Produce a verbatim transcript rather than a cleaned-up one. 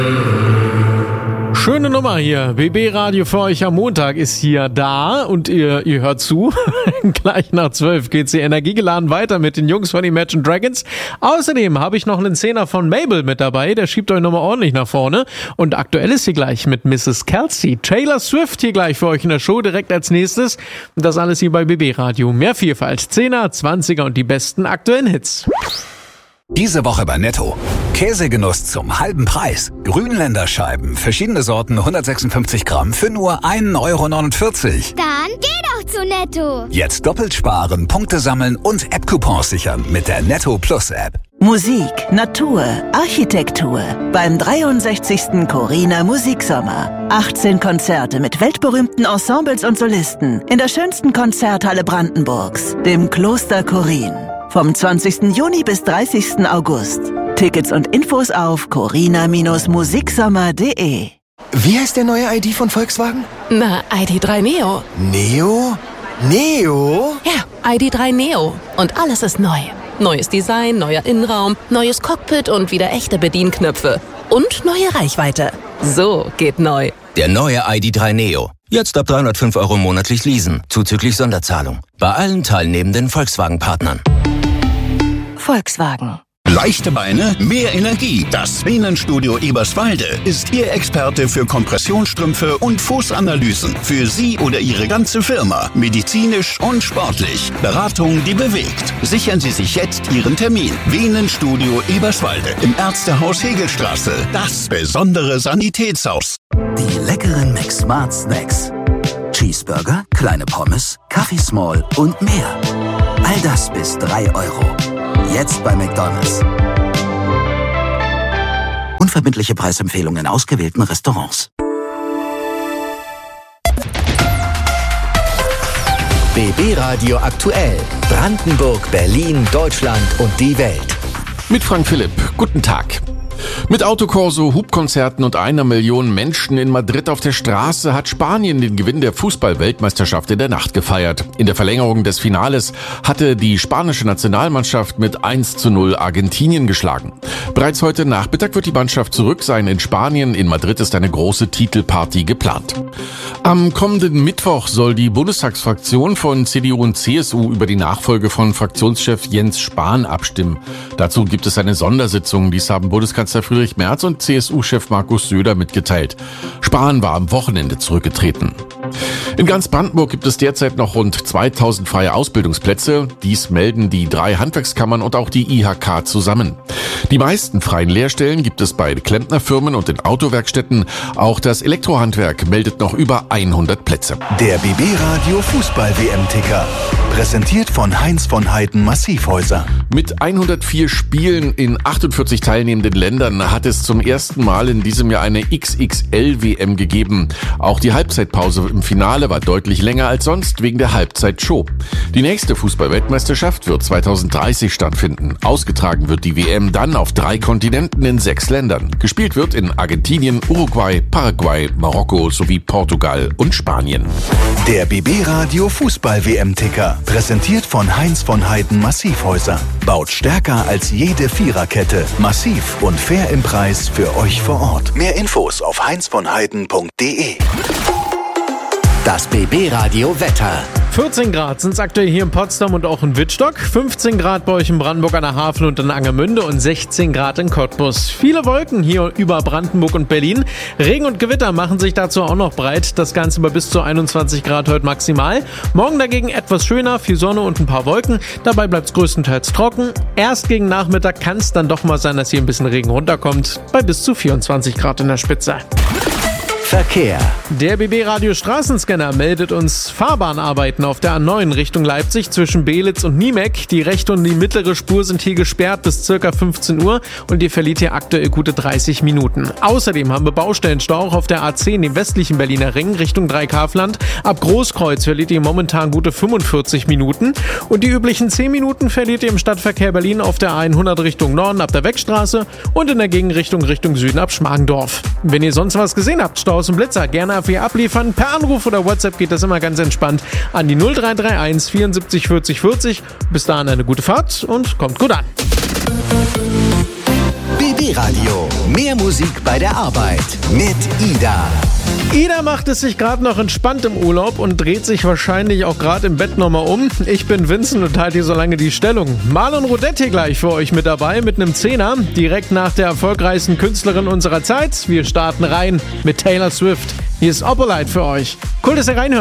Schöne Nummer hier. B B Radio für euch am Montag ist hier da und ihr, ihr hört zu. Gleich nach zwölf geht's hier energiegeladen weiter mit den Jungs von Imagine Dragons. Außerdem habe ich noch einen Zehner von Mabel mit dabei. Der schiebt euch nochmal ordentlich nach vorne. Und aktuell ist hier gleich mit Misses Kelsey. Taylor Swift hier gleich für euch in der Show direkt als nächstes. Und das alles hier bei B B Radio. Mehr Vielfalt. Zehner, Zwanziger und die besten aktuellen Hits. Diese Woche bei Netto. Käsegenuss zum halben Preis. Grünländer Scheiben, verschiedene Sorten, hundertsechsundfünfzig Gramm für nur ein Euro neunundvierzig. Dann geh doch zu Netto. Jetzt doppelt sparen, Punkte sammeln und App-Coupons sichern mit der Netto Plus App. Musik, Natur, Architektur beim dreiundsechzigsten Corina Musiksommer. achtzehn Konzerte mit weltberühmten Ensembles und Solisten in der schönsten Konzerthalle Brandenburgs, dem Kloster Chorin. Vom zwanzigsten Juni bis dreißigsten August. Tickets und Infos auf corina musiksommer punkt de. Wie heißt der neue I D von Volkswagen? Na, I D drei Neo. Neo? Neo? Ja, I D drei Neo. Und alles ist neu. Neues Design, neuer Innenraum, neues Cockpit und wieder echte Bedienknöpfe. Und neue Reichweite. So geht neu. Der neue I D drei Neo. Jetzt ab dreihundertfünf Euro monatlich leasen, zuzüglich Sonderzahlung. Bei allen teilnehmenden Volkswagen-Partnern. Volkswagen. Leichte Beine, mehr Energie. Das Venenstudio Eberswalde ist Ihr Experte für Kompressionsstrümpfe und Fußanalysen. Für Sie oder Ihre ganze Firma. Medizinisch und sportlich. Beratung, die bewegt. Sichern Sie sich jetzt Ihren Termin. Venenstudio Eberswalde im Ärztehaus Hegelstraße. Das besondere Sanitätshaus. Die leckeren McSmart Snacks. Cheeseburger, kleine Pommes, Kaffee Small und mehr. All das bis drei Euro. Jetzt bei McDonald's. Unverbindliche Preisempfehlungen in ausgewählten Restaurants. B B Radio aktuell. Brandenburg, Berlin, Deutschland und die Welt. Mit Frank Philipp. Guten Tag. Mit Autokorso, Hubkonzerten und einer Million Menschen in Madrid auf der Straße hat Spanien den Gewinn der Fußball-Weltmeisterschaft in der Nacht gefeiert. In der Verlängerung des Finales hatte die spanische Nationalmannschaft mit eins zu null Argentinien geschlagen. Bereits heute Nachmittag wird die Mannschaft zurück sein in Spanien. In Madrid ist eine große Titelparty geplant. Am kommenden Mittwoch soll die Bundestagsfraktion von C D U und C S U über die Nachfolge von Fraktionschef Jens Spahn abstimmen. Dazu gibt es eine Sondersitzung. Dies haben Bundeskanzler Friedrich Merz und C S U-Chef Markus Söder mitgeteilt. Spahn war am Wochenende zurückgetreten. In ganz Brandenburg gibt es derzeit noch rund zweitausend freie Ausbildungsplätze. Dies melden die drei Handwerkskammern und auch die I H K zusammen. Die meisten freien Lehrstellen gibt es bei Klempnerfirmen und in Autowerkstätten. Auch das Elektrohandwerk meldet noch über hundert Plätze. Der B B Radio Fußball-W M-Ticker. Präsentiert von Heinz von Heiden Massivhäuser. Mit hundertvier Spielen in achtundvierzig teilnehmenden Ländern hat es zum ersten Mal in diesem Jahr eine X X L-W M gegeben. Auch die Halbzeitpause im Finale war deutlich länger als sonst wegen der Halbzeitshow. Die nächste Fußball-Weltmeisterschaft wird zweitausenddreißig stattfinden. Ausgetragen wird die W M dann auf drei Kontinenten in sechs Ländern. Gespielt wird in Argentinien, Uruguay, Paraguay, Marokko sowie Portugal und Spanien. Der B B Radio Fußball-W M-Ticker. Präsentiert von Heinz von Heiden Massivhäuser. Baut stärker als jede Viererkette. Massiv und fair im Preis für euch vor Ort. Mehr Infos auf heinz von heiden punkt de. Das B B Radio Wetter. vierzehn Grad sind es aktuell hier in Potsdam und auch in Wittstock, fünfzehn Grad bei euch in Brandenburg an der Havel und in Angermünde und sechzehn Grad in Cottbus. Viele Wolken hier über Brandenburg und Berlin. Regen und Gewitter machen sich dazu auch noch breit. Das Ganze bei bis zu einundzwanzig Grad heute maximal. Morgen dagegen etwas schöner, viel Sonne und ein paar Wolken. Dabei bleibt es größtenteils trocken. Erst gegen Nachmittag kann es dann doch mal sein, dass hier ein bisschen Regen runterkommt. Bei bis zu vierundzwanzig Grad in der Spitze. Verkehr. Der B B Radio Straßenscanner meldet uns Fahrbahnarbeiten auf der A neun Richtung Leipzig zwischen Belitz und Niemek. Die rechte und die mittlere Spur sind hier gesperrt bis ca. fünfzehn Uhr und ihr verliert hier aktuell gute dreißig Minuten. Außerdem haben wir Baustellenstau auch auf der A zehn, dem westlichen Berliner Ring, Richtung Dreikafland. Ab Großkreuz verliert ihr momentan gute fünfundvierzig Minuten und die üblichen zehn Minuten verliert ihr im Stadtverkehr Berlin auf der A hundert Richtung Norden ab der Wegstraße und in der Gegenrichtung Richtung Süden ab Schmargendorf. Wenn ihr sonst was gesehen habt, Staus und Blitzer, gerne auf ihr abliefern. Per Anruf oder WhatsApp geht das immer ganz entspannt an die null drei drei eins vierundsiebzig vierzig vierzig. Bis dahin eine gute Fahrt und kommt gut an. B B B-Radio. Mehr Musik bei der Arbeit mit Ida. Ida macht es sich gerade noch entspannt im Urlaub und dreht sich wahrscheinlich auch gerade im Bett nochmal um. Ich bin Vincent und halte hier so lange die Stellung. Marlon Rodette gleich für euch mit dabei mit einem Zehner. Direkt nach der erfolgreichsten Künstlerin unserer Zeit. Wir starten rein mit Taylor Swift. Hier ist Oppolite für euch. Cool, dass ihr reinhört.